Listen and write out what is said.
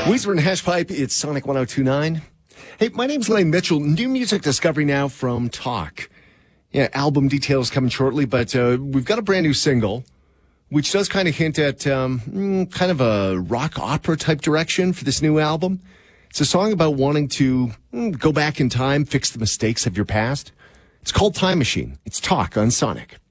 Weezer and Hashpipe, it's Sonic 102.9. Hey, my name's Lane Mitchell. New music discovery now from Talk. Yeah, album details coming shortly, but we've got a brand new single, which does kind of hint at kind of a rock opera type direction for this new album. It's a song about wanting to go back in time, fix the mistakes of your past. It's called Time Machine. It's Talk on Sonic.